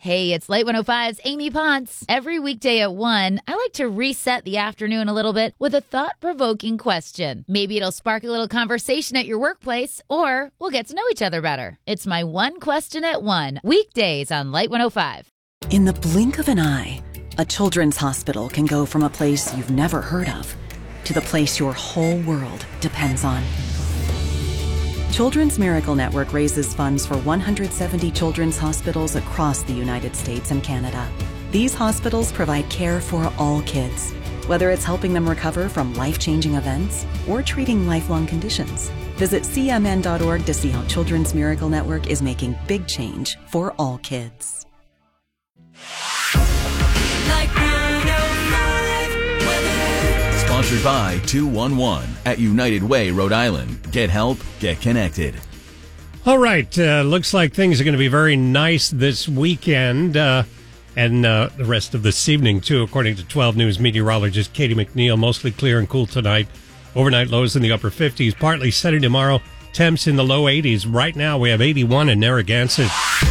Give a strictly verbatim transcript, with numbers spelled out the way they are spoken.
Hey, it's Light one oh five's Amy Ponce. Every weekday at one, I like to reset the afternoon a little bit with a thought-provoking question. Maybe it'll spark a little conversation at your workplace, or we'll get to know each other better. It's my one question at one, weekdays on Light one oh five. In the blink of an eye, a children's hospital can go from a place you've never heard of to the place your whole world depends on. Children's Miracle Network raises funds for one hundred seventy children's hospitals across the United States and Canada. These hospitals provide care for all kids, whether it's helping them recover from life-changing events or treating lifelong conditions. Visit C M N dot org to see how Children's Miracle Network is making big change for all kids. Sponsored by two one one at United Way, Rhode Island. Get help, get connected. All right, uh, looks like things are going to be very nice this weekend uh, and uh, the rest of this evening, too, according to twelve News meteorologist Katie McNeil. Mostly clear and cool tonight. Overnight lows in the upper fifties, partly sunny tomorrow. Temps in the low eighties. Right now, we have eighty-one in Narragansett.